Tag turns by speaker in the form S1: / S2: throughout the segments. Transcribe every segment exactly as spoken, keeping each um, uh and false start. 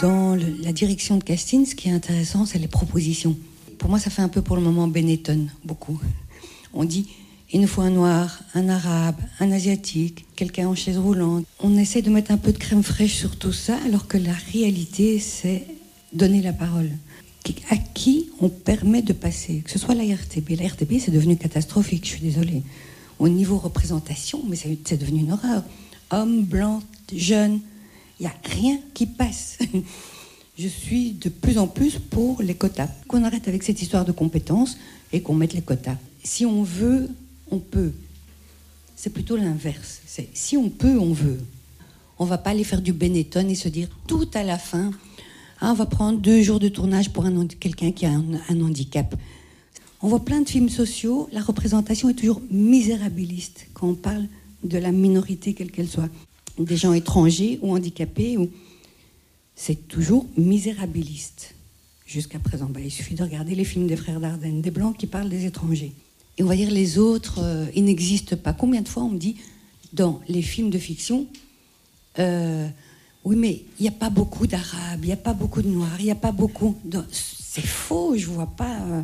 S1: Dans le, la direction de casting, ce qui est intéressant, c'est les propositions. Pour moi, ça fait un peu pour le moment Benetton, beaucoup. On dit, il nous faut un noir, un arabe, un asiatique, quelqu'un en chaise roulante. On essaie de mettre un peu de crème fraîche sur tout ça, alors que la réalité, c'est donner la parole. À qui on permet de passer, que ce soit la R T B. La R T B, c'est devenu catastrophique, je suis désolée. Au niveau représentation, mais c'est, c'est devenu une horreur. Hommes, blancs, jeunes, il n'y a rien qui passe. Je suis de plus en plus pour les quotas. Qu'on arrête avec cette histoire de compétences et qu'on mette les quotas. Si on veut, on peut. C'est plutôt l'inverse. C'est, si on peut, on veut. On ne va pas aller faire du Benetton et se dire tout à la fin... Ah, on va prendre deux jours de tournage pour un, quelqu'un qui a un, un handicap. On voit plein de films sociaux, la représentation est toujours misérabiliste quand on parle de la minorité, quelle qu'elle soit. Des gens étrangers ou handicapés, ou... c'est toujours misérabiliste. Jusqu'à présent, bah, il suffit de regarder les films des frères Dardenne, des Blancs qui parlent des étrangers. Et on va dire les autres, euh, ils n'existent pas. Combien de fois on me dit, dans les films de fiction... Euh, oui, mais il n'y a pas beaucoup d'Arabes, il n'y a pas beaucoup de Noirs, il n'y a pas beaucoup... De... C'est faux, je ne vois pas... Euh...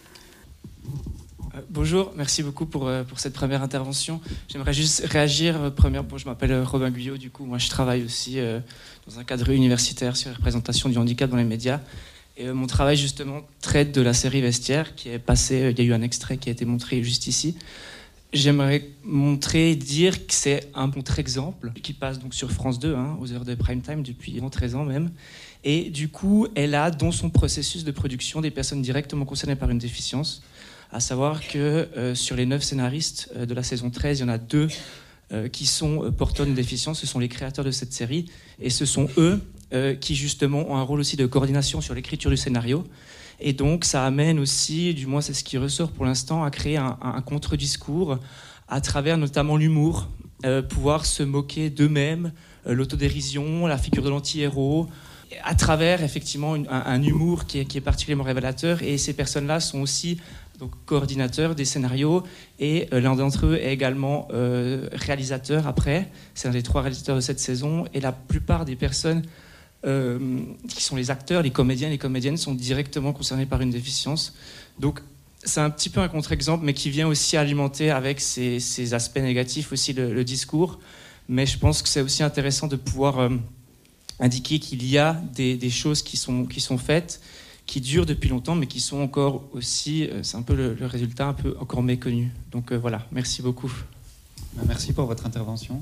S2: Euh, bonjour, merci beaucoup pour, euh, pour cette première intervention. J'aimerais juste réagir. Euh, première, bon, je m'appelle Robin Guyot, du coup, moi je travaille aussi euh, dans un cadre universitaire sur la représentation du handicap dans les médias. Et euh, mon travail, justement, traite de la série Vestiaire, qui est passée, euh, il y a eu un extrait qui a été montré juste ici. J'aimerais montrer et dire que c'est un contre-exemple qui passe donc sur France deux, hein, aux heures de prime time depuis treize ans même. Et du coup, elle a dans son processus de production des personnes directement concernées par une déficience. À savoir que euh, sur les neuf scénaristes euh, de la saison treize, il y en a deux euh, qui sont euh, porteurs d'une déficience. Ce sont les créateurs de cette série. Et ce sont eux euh, qui justement ont un rôle aussi de coordination sur l'écriture du scénario. Et donc, ça amène aussi, du moins c'est ce qui ressort pour l'instant, à créer un, un contre-discours à travers notamment l'humour, euh, pouvoir se moquer d'eux-mêmes, euh, l'autodérision, la figure de l'anti-héros, à travers effectivement une, un, un humour qui est, qui est particulièrement révélateur. Et ces personnes-là sont aussi donc, coordinateurs des scénarios et euh, l'un d'entre eux est également euh, réalisateur après. C'est un des trois réalisateurs de cette saison et la plupart des personnes Euh, qui sont les acteurs, les comédiens, les comédiennes sont directement concernés par une déficience. Donc c'est un petit peu un contre-exemple, mais qui vient aussi alimenter avec ces, ces aspects négatifs aussi le, le discours. Mais je pense que c'est aussi intéressant de pouvoir euh, indiquer qu'il y a des, des choses qui sont, qui sont faites, qui durent depuis longtemps, mais qui sont encore aussi, euh, c'est un peu le, le résultat un peu encore méconnu. Donc euh, voilà, merci beaucoup.
S3: Merci pour votre intervention.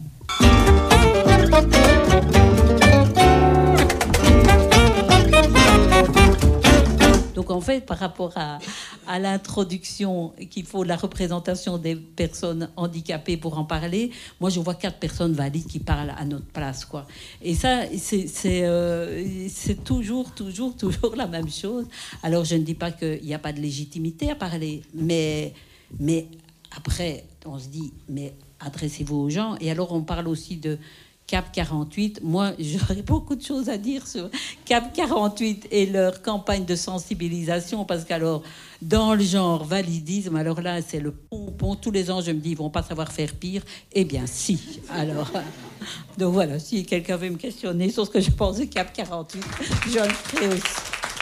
S4: Donc en fait, par rapport à, à l'introduction, qu'il faut la représentation des personnes handicapées pour en parler, moi je vois quatre personnes valides qui parlent à notre place, quoi. Et ça, c'est, c'est, euh, c'est toujours, toujours, toujours la même chose. Alors je ne dis pas qu'il n'y a pas de légitimité à parler, mais, mais après, on se dit, mais adressez-vous aux gens. Et alors on parle aussi de Cap quarante-huit, moi j'aurais beaucoup de choses à dire sur Cap quarante-huit et leur campagne de sensibilisation, parce qu'alors dans le genre validisme, alors là c'est le pompon, tous les ans je me dis ils vont pas savoir faire pire, eh bien si, alors donc voilà, si quelqu'un veut me questionner sur ce que je pense de Cap quarante-huit, je le ferai aussi.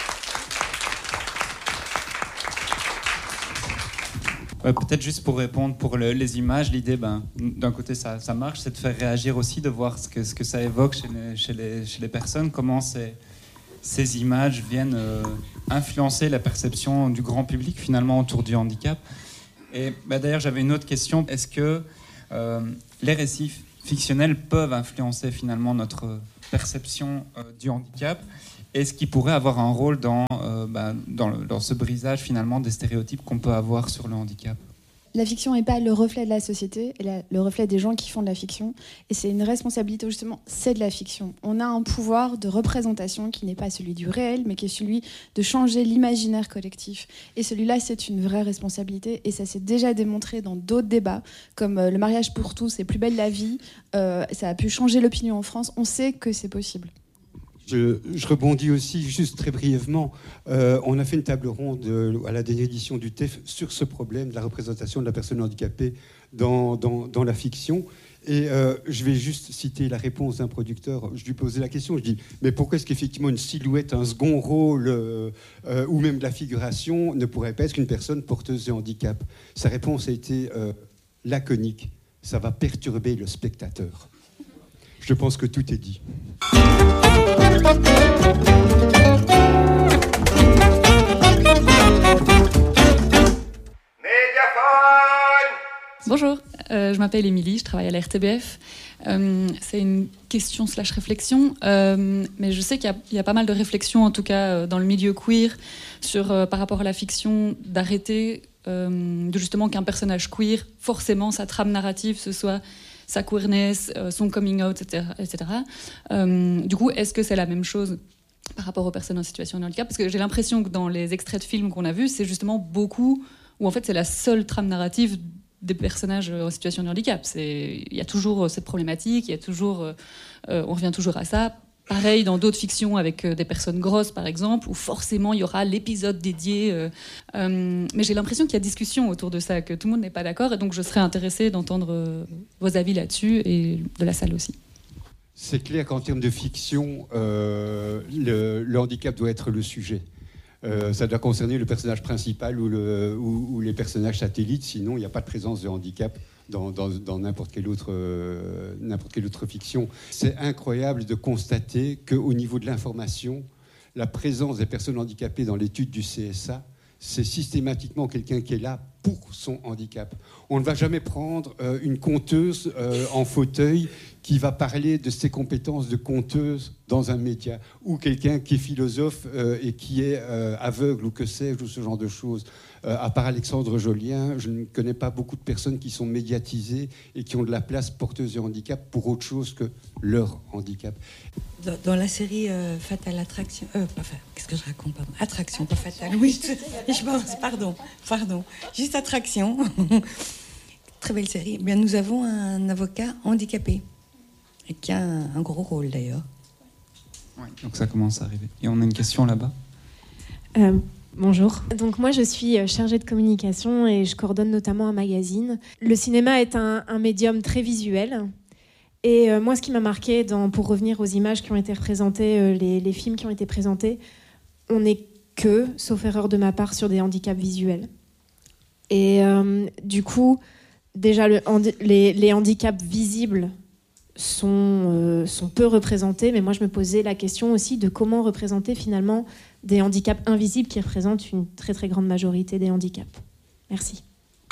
S3: Ouais, peut-être juste pour répondre pour le, les images, l'idée, ben, d'un côté ça, ça marche, c'est de faire réagir aussi, de voir ce que, ce que ça évoque chez les, chez les, chez les personnes, comment ces, ces images viennent euh, influencer la perception du grand public finalement autour du handicap. Et ben, d'ailleurs j'avais une autre question, est-ce que euh, les récits fictionnels peuvent influencer finalement notre perception euh, du handicap? Est-ce qu'il pourrait avoir un rôle dans, euh, bah, dans, le, dans ce brisage finalement des stéréotypes qu'on peut avoir sur le handicap?
S5: La fiction n'est pas le reflet de la société, elle est le reflet des gens qui font de la fiction. Et c'est une responsabilité, justement, c'est de la fiction. On a un pouvoir de représentation qui n'est pas celui du réel, mais qui est celui de changer l'imaginaire collectif. Et celui-là, c'est une vraie responsabilité. Et ça s'est déjà démontré dans d'autres débats, comme euh, le mariage pour tous et Plus belle la vie. Euh, ça a pu changer l'opinion en France. On sait que c'est possible.
S6: Je, je rebondis aussi, juste très brièvement. Euh, on a fait une table ronde à la dernière édition du T E F sur ce problème de la représentation de la personne handicapée dans, dans, dans la fiction. Et euh, je vais juste citer la réponse d'un producteur. Je lui posais la question, je dis, mais pourquoi est-ce qu'effectivement une silhouette, un second rôle, euh, euh, ou même de la figuration, ne pourrait pas être qu'une personne porteuse de handicap? Sa réponse a été euh, laconique. Ça va perturber le spectateur. Je pense que tout est dit.
S7: Bonjour, euh, je m'appelle Émilie, je travaille à la R T B F. Euh, c'est une question slash réflexion, euh, mais je sais qu'il y a, il y a pas mal de réflexions, en tout cas euh, dans le milieu queer, sur, euh, par rapport à la fiction, d'arrêter euh, de justement qu'un personnage queer, forcément sa trame narrative, ce soit sa queerness, euh, son coming out, et cetera et cetera. Euh, du coup, est-ce que c'est la même chose par rapport aux personnes en situation de handicap? Parce que j'ai l'impression que dans les extraits de films qu'on a vus, c'est justement beaucoup où en fait c'est la seule trame narrative des personnages en situation de handicap. C'est, il y a toujours cette problématique, il y a toujours, euh, on revient toujours à ça. Pareil dans d'autres fictions avec des personnes grosses, par exemple, où forcément il y aura l'épisode dédié. Euh, euh, mais j'ai l'impression qu'il y a discussion autour de ça, que tout le monde n'est pas d'accord, et donc je serais intéressée d'entendre euh, vos avis là-dessus, et de la salle aussi.
S6: C'est clair qu'en termes de fiction, euh, le, le handicap doit être le sujet. Euh, ça doit concerner le personnage principal ou, le, ou, ou les personnages satellites, sinon il n'y a pas de présence de handicap dans, dans, dans n'importe quelle autre, euh, n'importe quelle autre fiction. C'est incroyable de constater qu'au niveau de l'information, la présence des personnes handicapées dans l'étude du C S A, c'est systématiquement quelqu'un qui est là pour son handicap. On ne va jamais prendre euh, une conteuse euh, en fauteuil qui va parler de ses compétences de conteuse dans un média, ou quelqu'un qui est philosophe euh, et qui est euh, aveugle, ou que sais-je, ou ce genre de choses. Euh, à part Alexandre Jolien, je ne connais pas beaucoup de personnes qui sont médiatisées et qui ont de la place porteuse de handicap pour autre chose que leur handicap.
S1: Dans, dans la série euh, Fatal Attraction... Euh, enfin, qu'est-ce que je raconte, pardon. Attraction, pas Fatal. Oui, je, je pense, pardon, pardon. Juste Attraction. Très belle série. Bien, nous avons un avocat handicapé. Et qui a un, un gros rôle d'ailleurs.
S3: Oui, donc ça commence à arriver. Et on a une question là-bas.
S8: Euh, bonjour. Donc moi je suis chargée de communication et je coordonne notamment un magazine. Le cinéma est un, un médium très visuel. Et euh, moi ce qui m'a marqué, dans, pour revenir aux images qui ont été représentées, euh, les, les films qui ont été présentés, on n'est que, sauf erreur de ma part, sur des handicaps visuels. Et euh, du coup, déjà le, les, les handicaps visibles Sont, euh, sont peu représentés, mais moi je me posais la question aussi de comment représenter finalement des handicaps invisibles qui représentent une très très grande majorité des handicaps. Merci.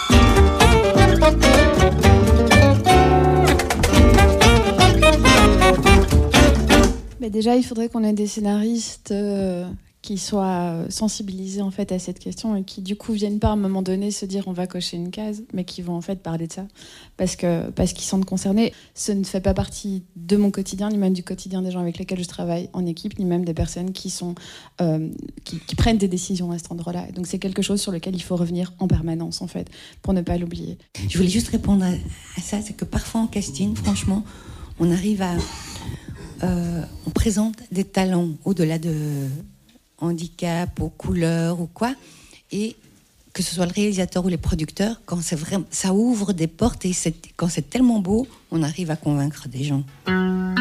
S5: Mais déjà, il faudrait qu'on ait des scénaristes euh, qui soient sensibilisés en fait à cette question et qui du coup viennent pas à un moment donné se dire on va cocher une case, mais qui vont en fait parler de ça parce que parce qu'ils sont concernés. Ce ne fait pas partie de mon quotidien ni même du quotidien des gens avec lesquels je travaille en équipe, ni même des personnes qui sont euh, qui, qui prennent des décisions à cet endroit-là. Donc c'est quelque chose sur lequel il faut revenir en permanence en fait pour ne pas l'oublier.
S1: Je voulais juste répondre à, à ça, c'est que parfois en casting, franchement, on arrive à euh, on présente des talents au-delà de handicap, aux couleurs ou quoi, et que ce soit le réalisateur ou les producteurs, quand c'est vraiment, ça ouvre des portes et c'est, quand c'est tellement beau, on arrive à convaincre des gens.